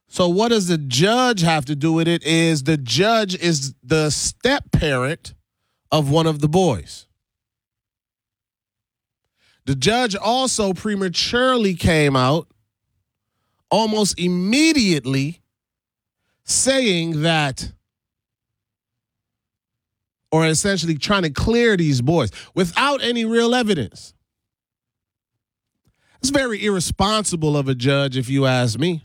So what does the judge have to do with it is the judge is the step parent of one of the boys. The judge also prematurely came out almost immediately saying that, or essentially trying to clear these boys without any real evidence. It's very irresponsible of a judge, if you ask me.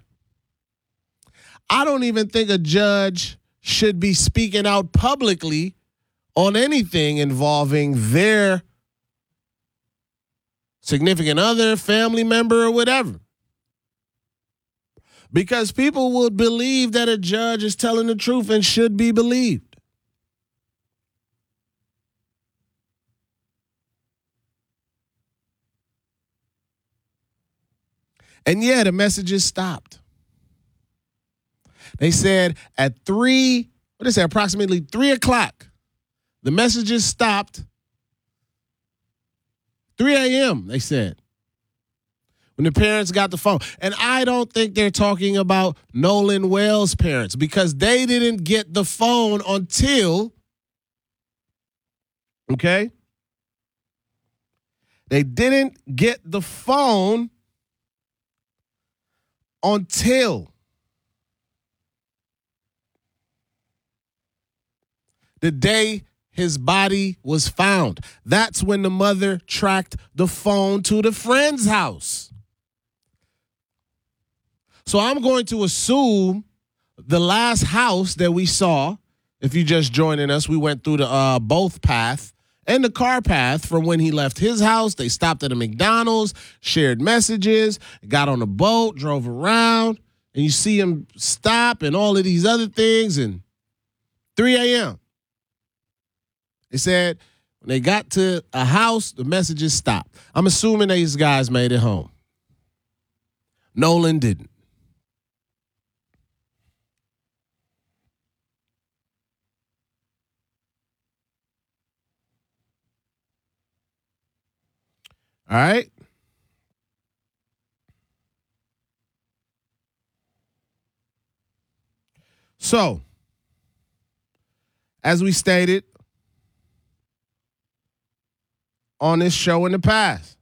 I don't even think a judge should be speaking out publicly on anything involving their significant other, family member, or whatever. Because people would believe that a judge is telling the truth and should be believed. And yeah, the messages stopped. They said at approximately 3 o'clock, the messages stopped. 3 a.m., they said, when the parents got the phone. And I don't think they're talking about Nolan Wells' parents because they didn't get the phone until, okay? They didn't get the phone until the day his body was found. That's when the mother tracked the phone to the friend's house. So I'm going to assume the last house that we saw, if you're just joining us, we went through the both path and the car path from when he left his house. They stopped at a McDonald's, shared messages, got on a boat, drove around, and you see him stop and all of these other things. And 3 a.m. They said when they got to a house, the messages stopped. I'm assuming these guys made it home. Nolan didn't. All right. So, as we stated on this show in the past,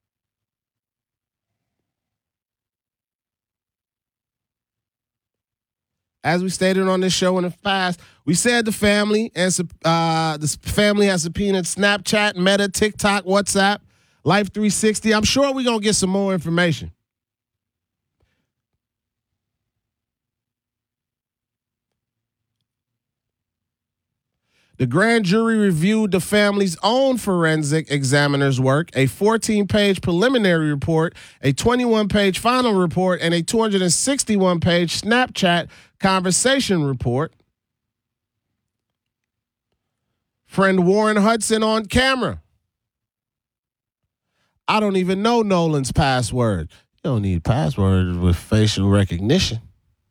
we said the family and the family has subpoenaed Snapchat, Meta, TikTok, WhatsApp, Life 360. I'm sure we're going to get some more information. The grand jury reviewed the family's own forensic examiner's work, a 14-page preliminary report, a 21-page final report, and a 261-page Snapchat conversation report. Friend Warren Hudson on camera. I don't even know Nolan's password. You don't need passwords with facial recognition.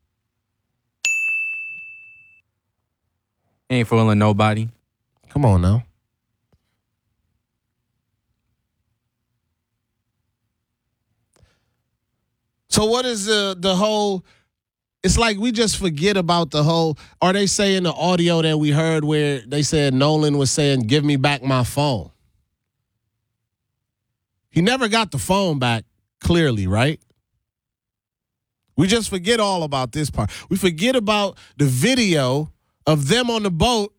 Ain't fooling nobody. Come on now. So what is the whole, it's like we just forget about the whole, are they saying the audio that we heard where they said Nolan was saying, give me back my phone? He never got the phone back, clearly, right? We just forget all about this part. We forget about the video of them on the boat,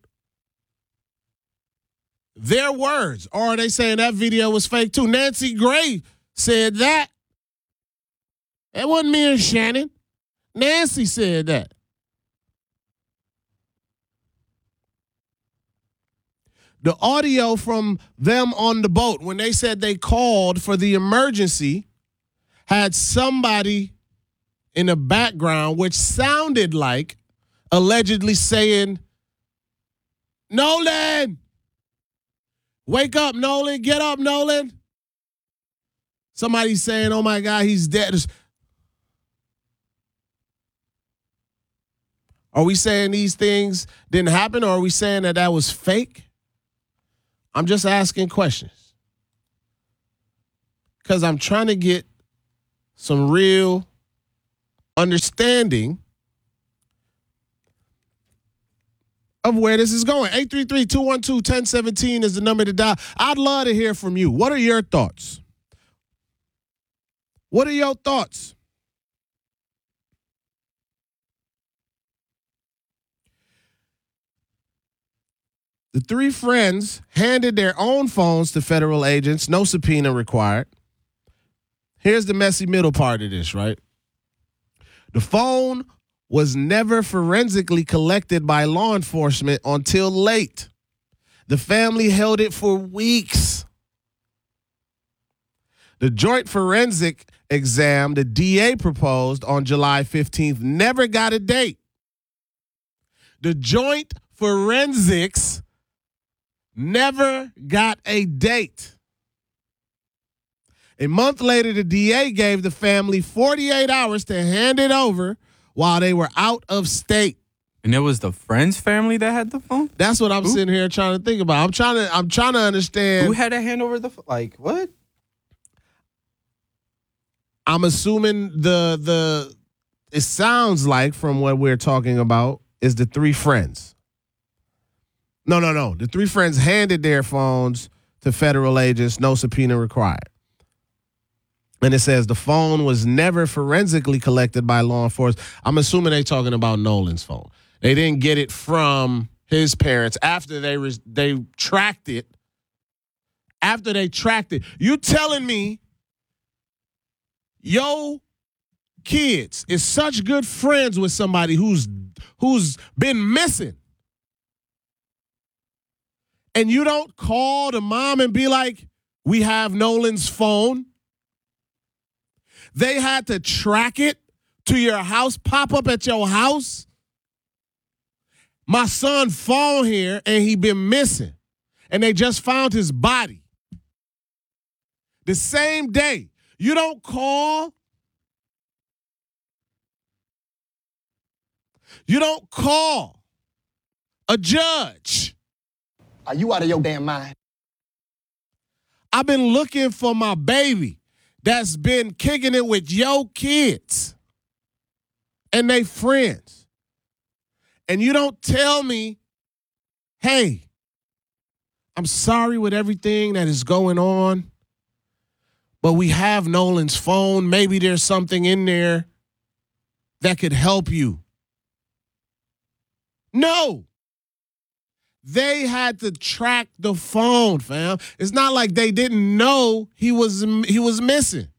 their words. Or are they saying that video was fake too? Nancy Gray said that. It wasn't me and Shannon. Nancy said that. The audio from them on the boat, when they said they called for the emergency, had somebody in the background which sounded like allegedly saying, Nolan, wake up, Nolan, get up, Nolan. Somebody saying, oh my God, he's dead. Are we saying these things didn't happen, or are we saying that that was fake? I'm just asking questions because I'm trying to get some real understanding of where this is going. 833-212-1017 is the number to dial. I'd love to hear from you. What are your thoughts? What are your thoughts? The three friends handed their own phones to federal agents, no subpoena required. Here's the messy middle part of this, right? The phone was never forensically collected by law enforcement until late. The family held it for weeks. The joint forensic exam the DA proposed on July 15th never got a date. The joint forensics never got a date. A month later, the DA gave the family 48 hours to hand it over while they were out of state. And it was the friend's family that had the phone? That's what I'm sitting here trying to think about. I'm trying to understand. Who had to hand over the phone? Like, what? I'm assuming it sounds like from what we're talking about is the three friends. No. The three friends handed their phones to federal agents, no subpoena required. And it says the phone was never forensically collected by law enforcement. I'm assuming they're talking about Nolan's phone. They didn't get it from his parents after they tracked it. After they tracked it. You telling me yo kids is such good friends with somebody who's been missing. And you don't call the mom and be like, we have Nolan's phone. They had to track it to your house, pop up at your house. My son phone here and he been missing. And they just found his body. The same day. You don't call. You don't call a judge. Are you out of your damn mind? I've been looking for my baby that's been kicking it with your kids and they friends. And you don't tell me, hey, I'm sorry with everything that is going on, but we have Nolan's phone. Maybe there's something in there that could help you. No. They had to track the phone, fam. It's not like they didn't know he was missing.